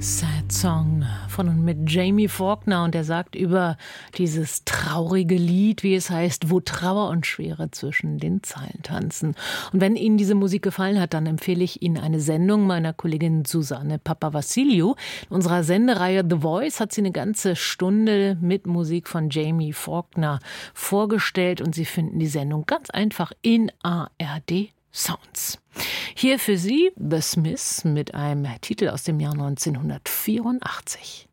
Sad Song von und mit Jamie Faulkner, und er sagt über dieses traurige Lied, wie es heißt, wo Trauer und Schwere zwischen den Zeilen tanzen. Und wenn Ihnen diese Musik gefallen hat, dann empfehle ich Ihnen eine Sendung meiner Kollegin Susanne Papavassiliou. In unserer Sendereihe The Voice hat sie eine ganze Stunde mit Musik von Jamie Faulkner vorgestellt, und Sie finden die Sendung ganz einfach in ARD Sounds. Hier für Sie The Smiths mit einem Titel aus dem Jahr 1984.